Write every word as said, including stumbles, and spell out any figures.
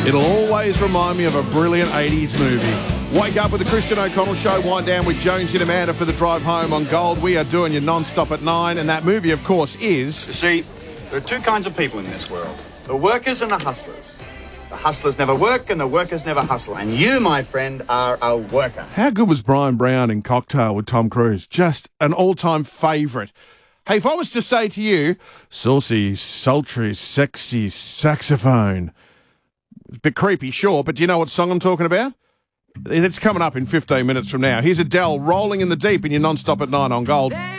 It'll always remind me of a brilliant eighties movie. Wake up with the Christian O'Connell Show, wind down with Jonesy and Amanda for the drive home on Gold. We are doing you non-stop at nine, and that movie, of course, is... You see, there are two kinds of people in this world. The workers and the hustlers. The hustlers never work and the workers never hustle. And you, my friend, are a worker. How good was Brian Brown in Cocktail with Tom Cruise? Just an all-time favourite. Hey, if I was to say to you, saucy, sultry, sexy saxophone... It's a bit creepy, sure, but do you know what song I'm talking about? It's coming up in fifteen minutes from now. Here's Adele rolling in the deep in your non-stop at nine on Gold.